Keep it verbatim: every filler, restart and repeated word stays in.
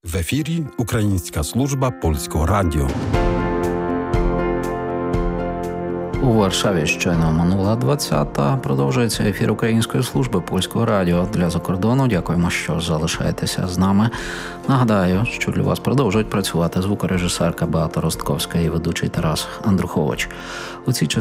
В ефірі Українська служба польського радіо. У Варшаві щойно минула двадцята. Продовжується ефір Української служби польського радіо для закордону. Дякуємо, що залишаєтеся з нами. Нагадаю, що для вас продовжують працювати звукорежисерка Беата Ростковська і ведучий Тарас Андрухович. У цій